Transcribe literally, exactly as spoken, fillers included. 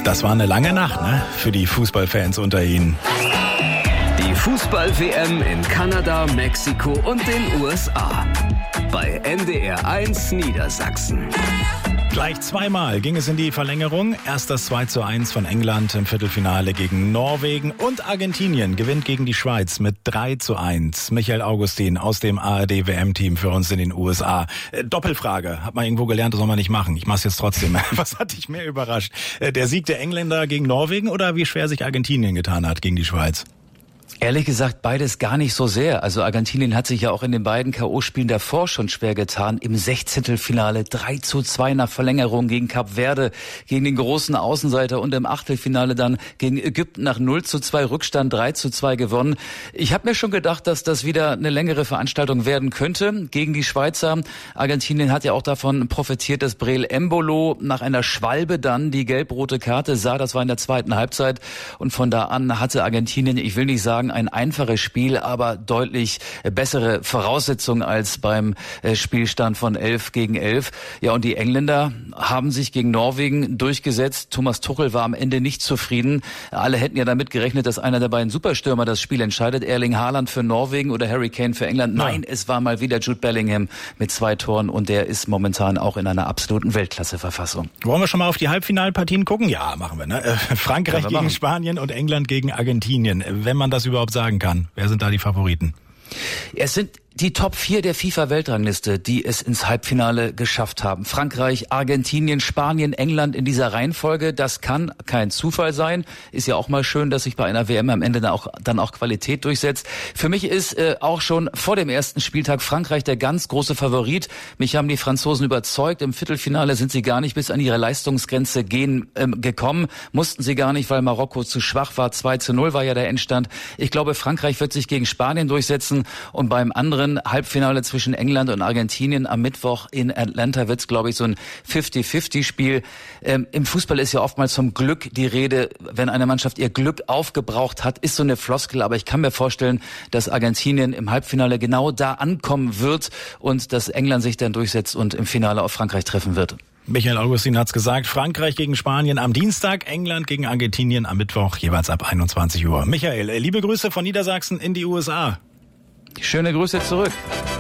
Das war eine lange Nacht, ne? Für die Fußballfans unter Ihnen. Die Fußball-W M in Kanada, Mexiko und den U S A. Bei N D R eins Niedersachsen. Gleich zweimal ging es in die Verlängerung. Erst das zwei zu eins von England im Viertelfinale gegen Norwegen und Argentinien gewinnt gegen die Schweiz mit drei zu eins. Michael Augustin aus dem A R D-W M-Team für uns in den U S A. Äh, Doppelfrage, hat man irgendwo gelernt, das soll man nicht machen. Ich mach's jetzt trotzdem. Was hat dich mehr überrascht? Äh, der Sieg der Engländer gegen Norwegen oder wie schwer sich Argentinien getan hat gegen die Schweiz? Ehrlich gesagt, beides gar nicht so sehr. Also Argentinien hat sich ja auch in den beiden K O-Spielen davor schon schwer getan. Im Sechzehntelfinale drei zu zwei nach Verlängerung gegen Kap Verde, gegen den großen Außenseiter und im Achtelfinale dann gegen Ägypten nach null zu zwei Rückstand drei zu zwei gewonnen. Ich habe mir schon gedacht, dass das wieder eine längere Veranstaltung werden könnte gegen die Schweizer. Argentinien hat ja auch davon profitiert, dass Breel Embolo nach einer Schwalbe dann die gelb-rote Karte sah. Das war in der zweiten Halbzeit. Und von da an hatte Argentinien, ich will nicht sagen, ein einfaches Spiel, aber deutlich bessere Voraussetzungen als beim Spielstand von elf gegen elf. Ja, und die Engländer haben sich gegen Norwegen durchgesetzt. Thomas Tuchel war am Ende nicht zufrieden. Alle hätten ja damit gerechnet, dass einer der beiden Superstürmer das Spiel entscheidet. Erling Haaland für Norwegen oder Harry Kane für England. Nein, ja. Es war mal wieder Jude Bellingham mit zwei Toren und der ist momentan auch in einer absoluten Weltklasse-Verfassung. Wollen wir schon mal auf die Halbfinalpartien gucken? Ja, machen wir. Ne? Frankreich gegen machen. Spanien und England gegen Argentinien. Wenn man das überhaupt sagen kann. Wer sind da die Favoriten? Es sind die Top vier der FIFA-Weltrangliste, die es ins Halbfinale geschafft haben. Frankreich, Argentinien, Spanien, England in dieser Reihenfolge. Das kann kein Zufall sein. Ist ja auch mal schön, dass sich bei einer W M am Ende dann auch, dann auch Qualität durchsetzt. Für mich ist äh, auch schon vor dem ersten Spieltag Frankreich der ganz große Favorit. Mich haben die Franzosen überzeugt. Im Viertelfinale sind sie gar nicht bis an ihre Leistungsgrenze gehen ähm, gekommen. Mussten sie gar nicht, weil Marokko zu schwach war. zwei zu null war ja der Endstand. Ich glaube, Frankreich wird sich gegen Spanien durchsetzen und beim anderen Halbfinale zwischen England und Argentinien am Mittwoch in Atlanta wird es, glaube ich, so ein fünfzig fünfzig Spiel. Ähm, Im Fußball ist ja oftmals vom Glück die Rede, wenn eine Mannschaft ihr Glück aufgebraucht hat, ist so eine Floskel, aber ich kann mir vorstellen, dass Argentinien im Halbfinale genau da ankommen wird und dass England sich dann durchsetzt und im Finale auf Frankreich treffen wird. Michael Augustin hat's gesagt, Frankreich gegen Spanien am Dienstag, England gegen Argentinien am Mittwoch, jeweils ab einundzwanzig Uhr. Michael, liebe Grüße von Niedersachsen in die U S A. Schöne Grüße zurück.